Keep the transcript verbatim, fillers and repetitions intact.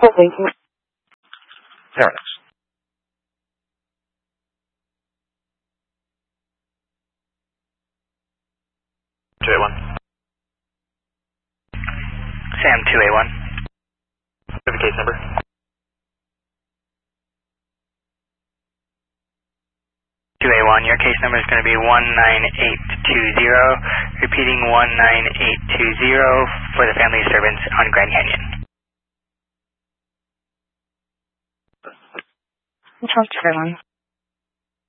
Thank you. Paradox. two A one. Sam two A one. Have a case number. two A one, your case number is going to be one nine eight two zero, repeating one nine eight two zero for the family servants on Grand Canyon. Charles two A one.